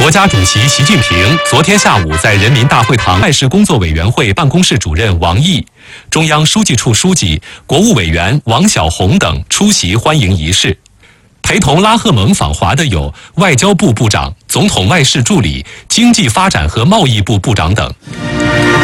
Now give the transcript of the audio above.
国家主席习近平昨天下午在人民大会堂外事工作委员会办公室主任王毅、中央书记处书记、国务委员王晓红等出席欢迎仪式。陪同拉赫蒙访华的有外交部部长、总统外事助理、经济发展和贸易部部长等。